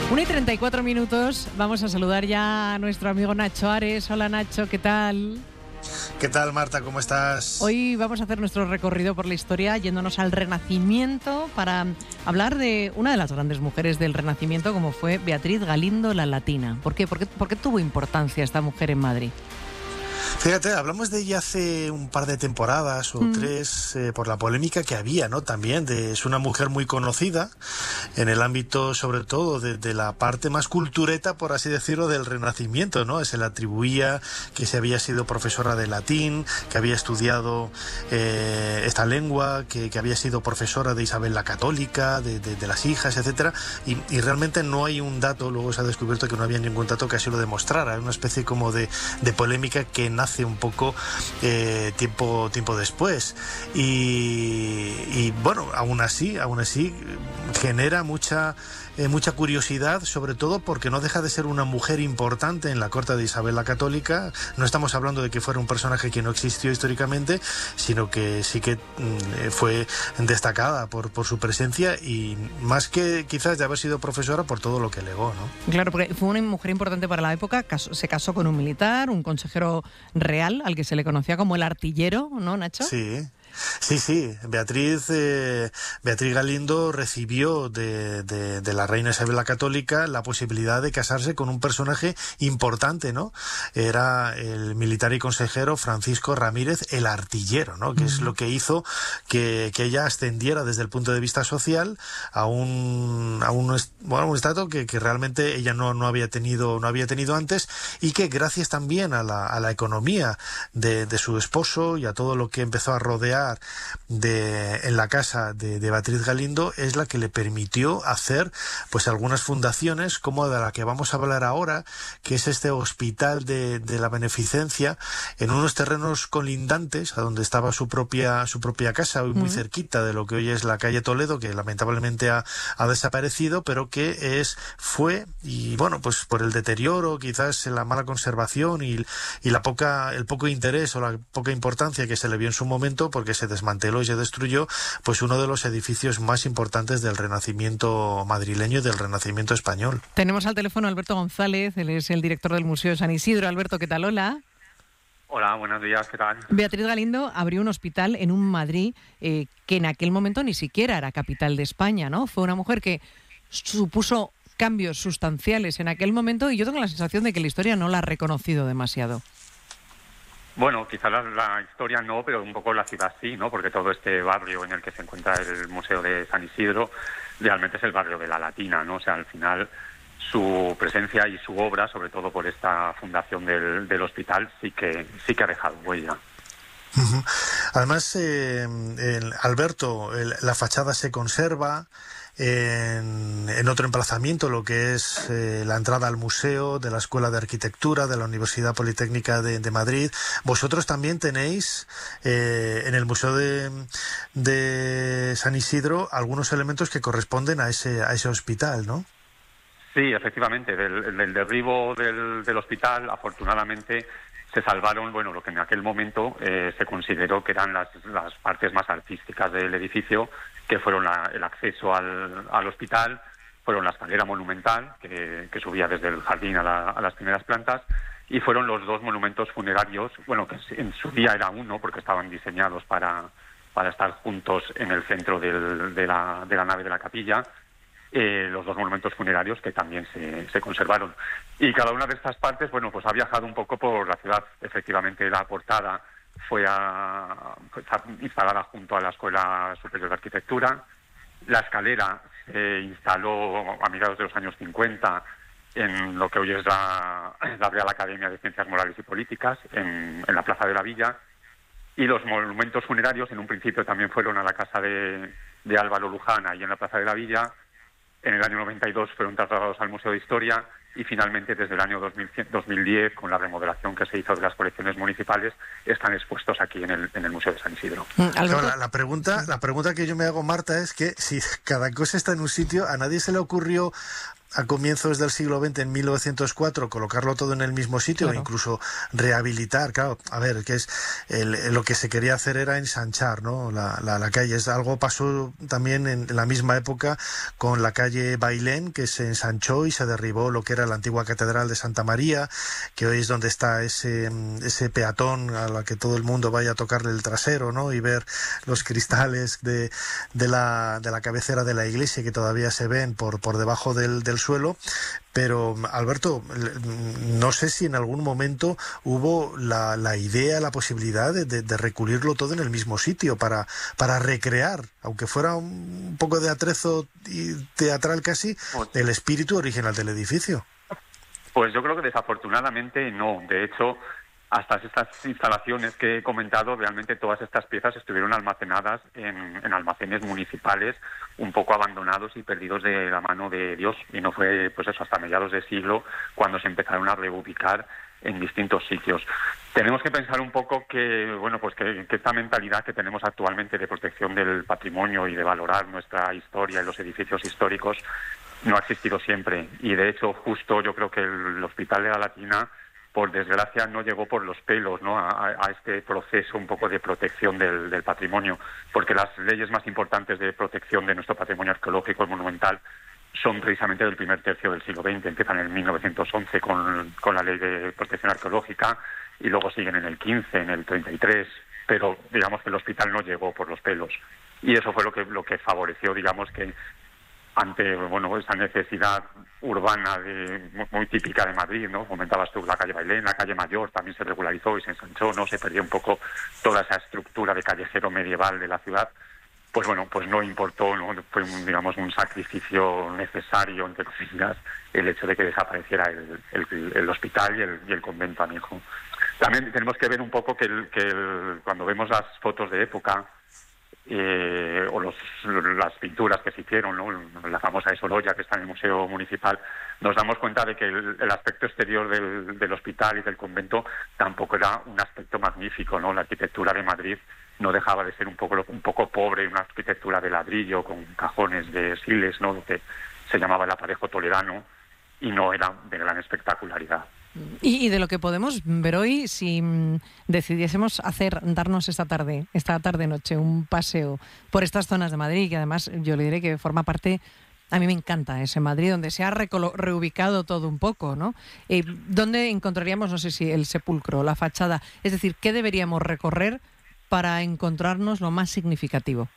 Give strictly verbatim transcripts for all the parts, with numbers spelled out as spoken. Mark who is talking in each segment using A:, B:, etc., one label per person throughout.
A: una y treinta y cuatro minutos, vamos a saludar ya a nuestro amigo Nacho Ares. Hola Nacho, ¿qué tal?
B: ¿Qué tal, Marta? ¿Cómo estás?
A: Hoy vamos a hacer nuestro recorrido por la historia yéndonos al Renacimiento para hablar de una de las grandes mujeres del Renacimiento, como fue Beatriz Galindo la Latina. ¿Por qué? ¿Por qué, por qué tuvo importancia esta mujer en Madrid?
B: Fíjate, hablamos de ella hace un par de temporadas o mm. tres eh, por la polémica que había, ¿no? También de, es una mujer muy conocida en el ámbito, sobre todo, de, de la parte más cultureta, por así decirlo, del Renacimiento, ¿no? Se le atribuía que se había sido profesora de latín, que había estudiado eh, esta lengua, que, que había sido profesora de Isabel la Católica, de, de, de las hijas, etcétera. Y, y realmente no hay un dato, luego se ha descubierto que no había ningún dato que así lo demostrara. Hay una especie como de, de polémica que nace un poco eh, tiempo tiempo después y, y bueno, aún así aún así genera mucha eh, mucha curiosidad, sobre todo porque no deja de ser una mujer importante en la corte de Isabel la Católica. No estamos hablando de que fuera un personaje que no existió históricamente, sino que sí que mm, fue destacada por, por su presencia y más que quizás de haber sido profesora, por todo lo que legó, ¿no?
A: Claro, porque fue una mujer importante para la época, casó, se casó con un militar, un consejero real, al que se le conocía como el artillero, ¿no, Nacho?
B: Sí. Sí, sí, Beatriz eh, Beatriz Galindo recibió de, de, de la reina Isabel la Católica la posibilidad de casarse con un personaje importante, ¿no? Era el militar y consejero Francisco Ramírez el Artillero, ¿no? Que mm. es lo que hizo que, que ella ascendiera desde el punto de vista social a un a un, bueno, un estatus que, que realmente ella no, no había tenido no había tenido antes, y que gracias también a la, a la economía de, de su esposo y a todo lo que empezó a rodear De, en la casa de, de Beatriz Galindo, es la que le permitió hacer pues algunas fundaciones, como de la que vamos a hablar ahora, que es este hospital de, de la beneficencia en unos terrenos colindantes a donde estaba su propia su propia casa, muy mm. cerquita de lo que hoy es la calle Toledo, que lamentablemente ha, ha desaparecido, pero que es fue y bueno, pues por el deterioro, quizás la mala conservación y, y la poca el poco interés o la poca importancia que se le vio en su momento, porque se desmanteló y se destruyó, pues uno de los edificios más importantes del Renacimiento madrileño y del Renacimiento español.
A: Tenemos al teléfono a Alberto González, él es el director del Museo de San Isidro. Alberto, ¿qué tal? Hola.
C: Hola, buenos días, ¿qué tal?
A: Beatriz Galindo abrió un hospital en un Madrid eh, que en aquel momento ni siquiera era capital de España, ¿no? Fue una mujer que supuso cambios sustanciales en aquel momento y yo tengo la sensación de que la historia no la ha reconocido demasiado.
C: Bueno, quizá la, la historia no, pero un poco la ciudad sí, ¿no? Porque todo este barrio en el que se encuentra el Museo de San Isidro realmente es el barrio de la Latina, ¿no? O sea, al final su presencia y su obra, sobre todo por esta fundación del, del hospital, sí que sí que ha dejado huella.
B: Uh-huh. Además, eh, el, Alberto, el, la fachada se conserva. En, en otro emplazamiento, lo que es eh, la entrada al museo de la Escuela de Arquitectura de la Universidad Politécnica de, de Madrid. Vosotros también tenéis eh, en el Museo de, de San Isidro algunos elementos que corresponden a ese a ese hospital, ¿no?
C: Sí, efectivamente. Del, del derribo del, del hospital, afortunadamente, se salvaron, bueno, lo que en aquel momento eh, se consideró que eran las, las partes más artísticas del edificio, que fueron la, el acceso al, al hospital, fueron la escalera monumental, que, que subía desde el jardín a, la, a las primeras plantas, y fueron los dos monumentos funerarios, bueno, que en su día era uno, porque estaban diseñados para, para estar juntos en el centro del, de, la, de la nave de la capilla, eh, los dos monumentos funerarios que también se, se conservaron. Y cada una de estas partes, bueno, pues ha viajado un poco por la ciudad. Efectivamente, la portada fue a, pues, a instalada junto a la Escuela Superior de Arquitectura. La escalera se instaló a mediados de los años cincuenta en lo que hoy es la, la Real Academia de Ciencias Morales y Políticas, en, en la Plaza de la Villa. Y los monumentos funerarios, en un principio, también fueron a la casa de, de Álvaro Luján, ahí en la Plaza de la Villa. En el año noventa y dos fueron trasladados al Museo de Historia y finalmente desde el año dos mil diez, con la remodelación que se hizo de las colecciones municipales, están expuestos aquí en el, en el Museo de San Isidro.
B: Claro, la, la, pregunta, la pregunta que yo me hago, Marta, es que si cada cosa está en un sitio, a nadie se le ocurrió a comienzos del siglo veinte, en mil novecientos cuatro, colocarlo todo en el mismo sitio, claro. Incluso rehabilitar, claro, a ver, que es el, lo que se quería hacer era ensanchar, ¿no? la, la, la calle. Es algo pasó también en la misma época con la calle Bailén, que se ensanchó y se derribó lo que era la antigua Catedral de Santa María, que hoy es donde está ese, ese peatón a la que todo el mundo vaya a tocarle el trasero, ¿no? Y ver los cristales de, de, la, de la cabecera de la iglesia que todavía se ven por, por debajo del, del suelo. Pero, Alberto, no sé si en algún momento hubo la, la idea, la posibilidad de, de, de recubrirlo todo en el mismo sitio para, para recrear, aunque fuera un poco de atrezo y teatral casi, el espíritu original del edificio.
C: Pues yo creo que desafortunadamente no. De hecho, hasta estas instalaciones que he comentado, realmente todas estas piezas estuvieron almacenadas en, en almacenes municipales, un poco abandonados y perdidos de la mano de Dios. Y no fue, pues eso, hasta mediados de siglo cuando se empezaron a reubicar en distintos sitios. Tenemos que pensar un poco que, bueno, pues que, que esta mentalidad que tenemos actualmente de protección del patrimonio y de valorar nuestra historia y los edificios históricos no ha existido siempre. Y de hecho, justo yo creo que el Hospital de la Latina, por desgracia, no llegó por los pelos, ¿no? a, a este proceso un poco de protección del, del patrimonio, porque las leyes más importantes de protección de nuestro patrimonio arqueológico y monumental son precisamente del primer tercio del siglo veinte. Empiezan en mil novecientos once con, con la Ley de Protección Arqueológica y luego siguen en el quince, en el treinta y tres, pero digamos que el hospital no llegó por los pelos. Y eso fue lo que, lo que favoreció, digamos, que ante, bueno, esa necesidad urbana de, muy típica de Madrid, ¿no? Comentabas tú la calle Bailén, la calle Mayor también se regularizó y se ensanchó, ¿no? Se perdió un poco toda esa estructura de callejero medieval de la ciudad. Pues bueno, pues no importó, ¿no? Fue un, digamos, un sacrificio necesario, entre comillas, el hecho de que desapareciera el, el, el hospital y el, y el convento anejo. También tenemos que ver un poco que, el, que el, cuando vemos las fotos de época, Eh, o los, las pinturas que se hicieron, ¿no? La famosa Esoloya que está en el Museo Municipal, nos damos cuenta de que el, el aspecto exterior del, del hospital y del convento tampoco era un aspecto magnífico, ¿no? La arquitectura de Madrid no dejaba de ser un poco un poco pobre, una arquitectura de ladrillo con cajones de siles, ¿no? Lo que se llamaba el aparejo toledano, y no era de gran espectacularidad.
A: Y, y de lo que podemos ver hoy, si mm, decidiésemos hacer, darnos esta tarde, esta tarde-noche, un paseo por estas zonas de Madrid, que además yo le diré que forma parte, a mí me encanta ese Madrid, donde se ha recolo- reubicado todo un poco, ¿no? Eh, ¿Dónde encontraríamos, no sé si el sepulcro, la fachada? Es decir, ¿qué deberíamos recorrer para encontrarnos lo más significativo?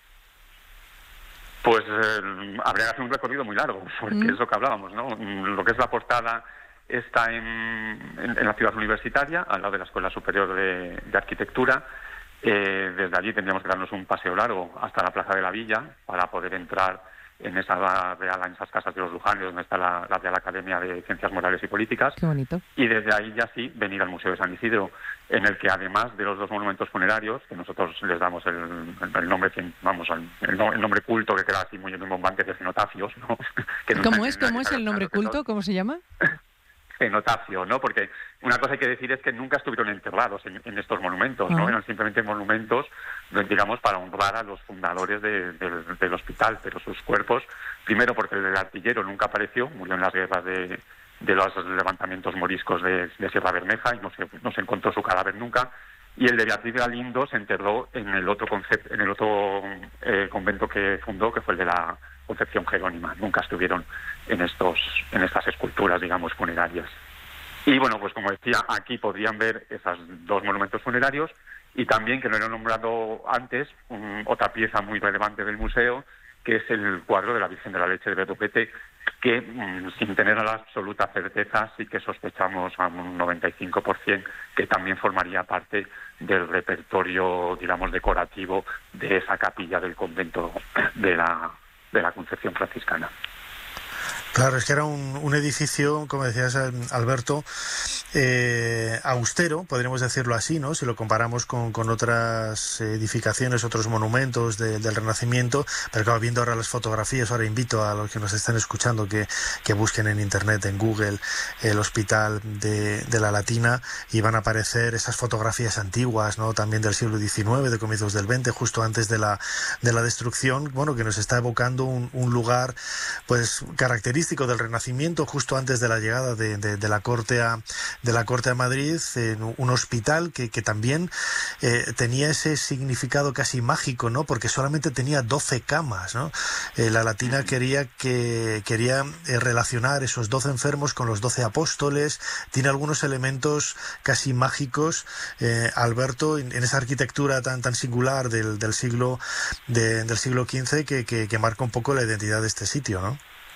C: Pues eh, habría que hacer un recorrido muy largo, porque mm. es lo que hablábamos, ¿no? Lo que es la portada está en, en, en la ciudad universitaria, al lado de la Escuela Superior de, de Arquitectura. Eh, desde allí tendríamos que darnos un paseo largo hasta la Plaza de la Villa para poder entrar en esa real, en esas casas de los Lujanes, donde está la, la Real Academia de Ciencias Morales y Políticas.
A: Qué bonito.
C: Y desde ahí ya sí venir al Museo de San Isidro, en el que además de los dos monumentos funerarios, que nosotros les damos el, el, el nombre, vamos, el, el nombre culto que queda así muy bombante de cenotafios, ¿no? Que
A: ¿Cómo es, cómo es el nombre culto? ¿Cómo se llama?
C: Cenotafio, ¿no? Porque una cosa hay que decir es que nunca estuvieron enterrados en, en estos monumentos, ¿no? Uh-huh. Eran simplemente monumentos, digamos, para honrar a los fundadores de, de, del hospital, pero sus cuerpos, primero porque el artillero nunca apareció, murió en las guerras de, de los levantamientos moriscos de, de Sierra Bermeja y no se, no se encontró su cadáver nunca, y el de Beatriz Galindo se enterró en el otro concept, en el otro eh, convento que fundó, que fue el de la Concepción Jerónima. Nunca estuvieron en estos en estas esculturas, digamos, funerarias. Y bueno, pues como decía, aquí podrían ver esos dos monumentos funerarios y también, que lo he nombrado antes, um, otra pieza muy relevante del museo, que es el cuadro de la Virgen de la Leche de Berruguete, que um, sin tener la absoluta certeza sí que sospechamos a un noventa y cinco por ciento que también formaría parte del repertorio, digamos, decorativo de esa capilla del convento de la, de la Concepción Franciscana.
B: Claro, es que era un, un edificio, como decías, Alberto, eh, austero, podríamos decirlo así, ¿no? Si lo comparamos con, con otras edificaciones, otros monumentos de, del Renacimiento. Pero claro, viendo ahora las fotografías, ahora invito a los que nos están escuchando que, que busquen en internet, en Google, el Hospital de, de la Latina, y van a aparecer esas fotografías antiguas, ¿no? También del siglo diecinueve, de comienzos del veinte, justo antes de la, de la destrucción, bueno, que nos está evocando un, un lugar pues característico del Renacimiento, justo antes de la llegada de, de, de la corte a de la corte a Madrid, en un hospital que, que también eh, tenía ese significado casi mágico, ¿no? Porque solamente tenía doce camas, ¿no? Eh, la Latina quería que quería eh, relacionar esos doce enfermos con los doce apóstoles. Tiene algunos elementos casi mágicos, eh, Alberto, en, en esa arquitectura tan tan singular del, del siglo de, del siglo quince que, que, que marca un poco la identidad de este sitio, ¿no?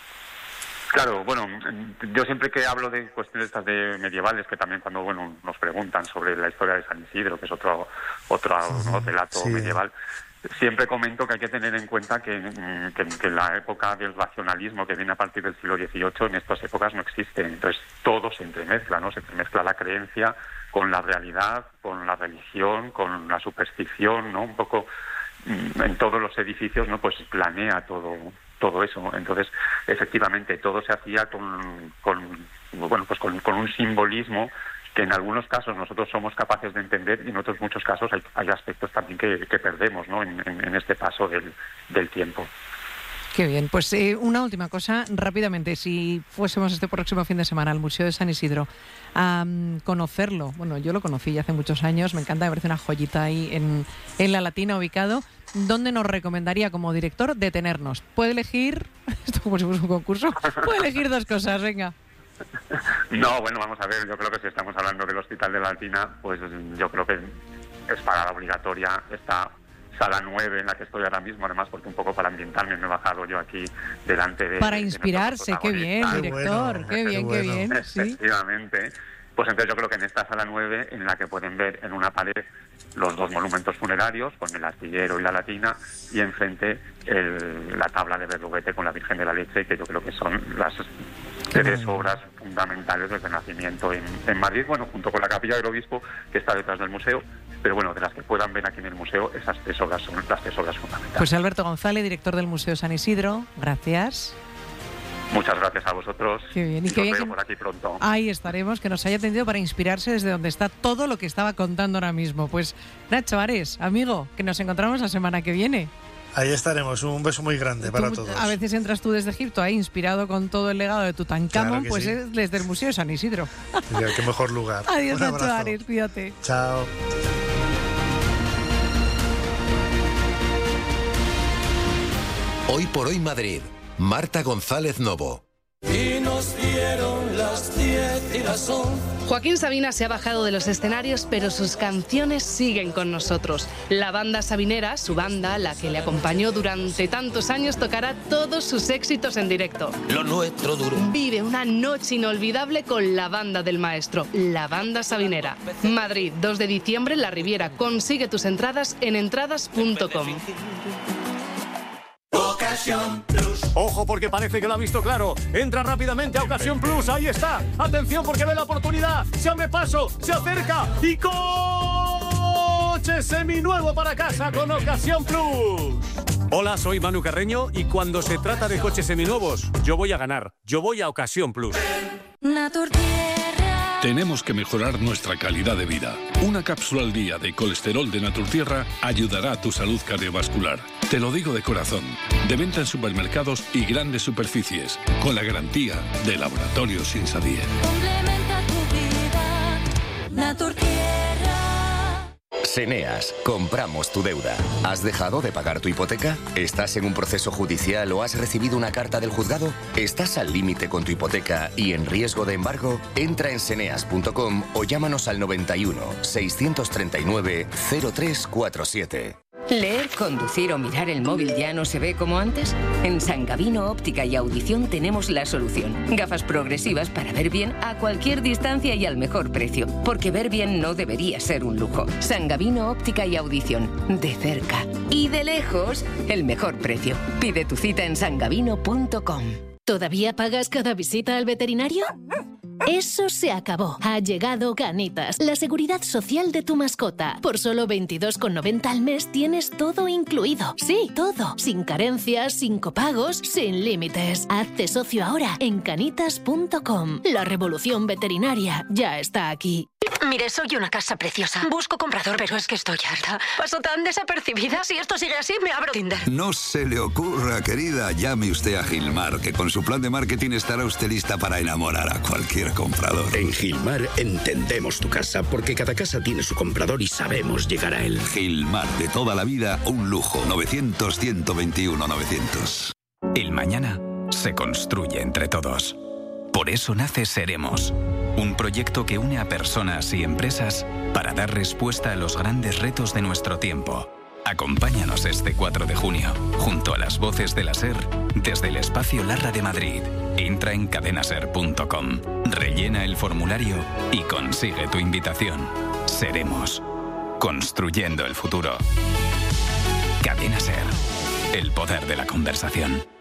C: Claro, bueno, yo siempre que hablo de cuestiones estas de medievales, que también cuando bueno nos preguntan sobre la historia de San Isidro, que es otro otro ¿no? relato sí. medieval, siempre comento que hay que tener en cuenta que, que, que la época del racionalismo que viene a partir del siglo dieciocho en estas épocas no existe. Entonces todo se entremezcla, ¿no? Se entremezcla la creencia con la realidad, con la religión, con la superstición, ¿no? Un poco en todos los edificios, ¿no? Pues planea todo todo eso. Entonces, efectivamente, todo se hacía con, con bueno, pues con, con un simbolismo que en algunos casos nosotros somos capaces de entender y en otros muchos casos hay, hay aspectos también que, que perdemos, ¿no? en, en, en este paso del, del tiempo.
A: Qué bien. Pues eh, una última cosa, rápidamente. Si fuésemos este próximo fin de semana al Museo de San Isidro a um, conocerlo, bueno, yo lo conocí ya hace muchos años, me encanta, me parece una joyita ahí en, en la Latina ubicado. ¿Dónde nos recomendaría como director detenernos? Puede elegir, esto como si fuese un concurso, puede elegir dos cosas, venga.
C: No, bueno, vamos a ver, yo creo que si estamos hablando del Hospital de la Latina, pues yo creo que es parada obligatoria esta sala nueve en la que estoy ahora mismo, además porque un poco para ambientarme me he bajado yo aquí delante de...
A: Para inspirarse, qué bien, director, bueno, qué bien, qué, bueno. qué bien.
C: ¿Sí? Efectivamente. Pues entonces yo creo que en esta sala nueve, en la que pueden ver en una pared los dos monumentos funerarios, con el astillero y la Latina, y enfrente el, la tabla de Berruguete con la Virgen de la Leche, que yo creo que son las tres obras fundamentales del Renacimiento en, en Madrid, bueno, junto con la Capilla del Obispo, que está detrás del museo, pero bueno, de las que puedan ver aquí en el museo, esas tres obras son las tres obras fundamentales.
A: Pues Alberto González, director del Museo San Isidro, gracias.
C: Muchas gracias a vosotros.
A: Qué bien. Y, y
C: que
A: bien
C: veo
A: que...
C: por aquí pronto.
A: Ahí estaremos, que nos haya atendido para inspirarse desde donde está todo lo que estaba contando ahora mismo. Pues Nacho Ares, amigo, que nos encontramos la semana que viene.
B: Ahí estaremos, un beso muy grande para
A: tú,
B: todos.
A: A veces entras tú desde Egipto ahí inspirado con todo el legado de Tutankamón, claro pues sí. Es desde el Museo de San Isidro.
B: Mira, qué mejor lugar.
A: Adiós, Nacho Ares, cuídate.
B: Chao.
D: Hoy por hoy Madrid, Marta González Novo.
E: Y nos dieron las diez y las once.
F: Joaquín Sabina se ha bajado de los escenarios, pero sus canciones siguen con nosotros. La banda Sabinera, su banda, la que le acompañó durante tantos años, tocará todos sus éxitos en directo.
E: Lo nuestro duro.
F: Vive una noche inolvidable con la banda del maestro, la banda Sabinera. Madrid, dos de diciembre, La Riviera. Consigue tus entradas en entradas punto com.
E: Ocasión Plus.
G: Ojo, porque parece que lo ha visto claro. Entra rápidamente a Ocasión Plus. Ahí está. Atención, porque ve la oportunidad. Se abre paso, se acerca y coche seminuevo para casa con Ocasión Plus. Hola, soy Manu Carreño y cuando se trata de coches seminuevos, yo voy a ganar. Yo voy a Ocasión Plus.
H: Tenemos que mejorar nuestra calidad de vida. Una cápsula al día de colesterol de Naturtierra ayudará a tu salud cardiovascular. Te lo digo de corazón. De venta en supermercados y grandes superficies, con la garantía de Laboratorios Insadier.
I: Complementa tu vida, Naturtierra.
J: Seneas, compramos tu deuda. ¿Has dejado de pagar tu hipoteca? ¿Estás en un proceso judicial o has recibido una carta del juzgado? ¿Estás al límite con tu hipoteca y en riesgo de embargo? Entra en seneas punto com o llámanos al noventa y uno, seiscientos treinta y nueve, cero tres cuarenta y siete.
K: ¿Leer, conducir o mirar el móvil ya no se ve como antes? En San Gabino Óptica y Audición tenemos la solución. Gafas progresivas para ver bien a cualquier distancia y al mejor precio. Porque ver bien no debería ser un lujo. San Gabino Óptica y Audición. De cerca y de lejos, el mejor precio. Pide tu cita en san gabino punto com.
L: ¿Todavía pagas cada visita al veterinario? Eso se acabó. Ha llegado Canitas, la seguridad social de tu mascota. Por solo veintidós con noventa al mes tienes todo incluido. Sí, todo. Sin carencias, sin copagos, sin límites. Hazte socio ahora en canitas punto com. La revolución veterinaria ya está aquí.
M: Mire, soy una casa preciosa. Busco comprador, pero es que estoy harta. Paso tan desapercibida. Si esto sigue así, me abro Tinder.
N: No se le ocurra, querida. Llame usted a Gilmar, que con su plan de marketing estará usted lista para enamorar a cualquier comprador.
O: En Gilmar entendemos tu casa, porque cada casa tiene su comprador y sabemos llegar a él.
N: Gilmar, de toda la vida, un lujo. novecientos, ciento veintiuno, novecientos.
P: El mañana se construye entre todos. Por eso nace Seremos, un proyecto que une a personas y empresas para dar respuesta a los grandes retos de nuestro tiempo. Acompáñanos este cuatro de junio, junto a las voces de la SER, desde el Espacio Larra de Madrid. Entra en cadenaser punto com, rellena el formulario y consigue tu invitación. Seremos, construyendo el futuro. Cadena SER, el poder de la conversación.